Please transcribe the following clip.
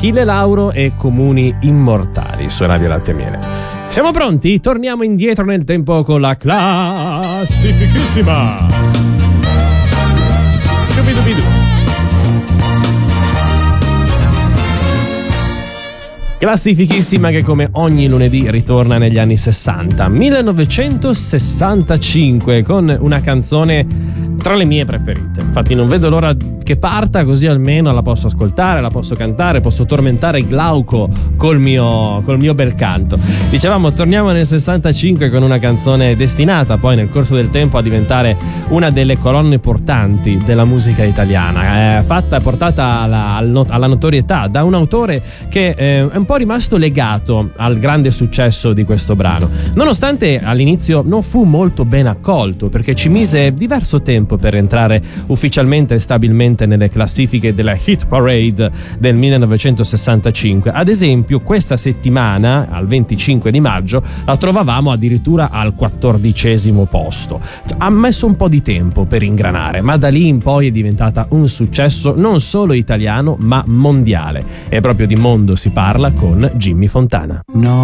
Achille Lauro e Comuni Immortali su Radio Latte e Miele. Siamo pronti? Torniamo indietro nel tempo con la classifichissima. Shubidubidu. Classifichissima che come ogni lunedì ritorna negli anni 60, 1965, con una canzone tra le mie preferite. Infatti non vedo l'ora che parta, così almeno la posso ascoltare, la posso cantare, posso tormentare Glauco col mio bel canto. Dicevamo, torniamo nel 65 con una canzone destinata poi nel corso del tempo a diventare una delle colonne portanti della musica italiana, portata alla notorietà da un autore che è un po' rimasto legato al grande successo di questo brano, nonostante all'inizio non fu molto ben accolto, perché ci mise diverso tempo per entrare ufficialmente e stabilmente nelle classifiche della Hit Parade del 1965. Ad esempio, questa settimana, al 25 di maggio, la trovavamo addirittura al 14° posto. Ha messo un po' di tempo per ingranare, ma da lì in poi è diventata un successo non solo italiano, ma mondiale. E proprio di mondo si parla con Jimmy Fontana. No.